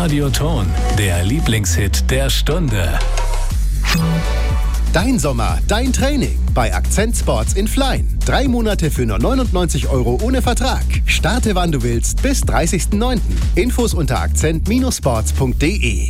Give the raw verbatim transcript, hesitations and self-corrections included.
Radioton, der Lieblingshit der Stunde. Dein Sommer, dein Training bei Akzent Sports in Flein. Drei Monate für nur neunundneunzig Euro ohne Vertrag. Starte wann du willst bis dreißigsten neunten Infos unter akzent Sports punkt de.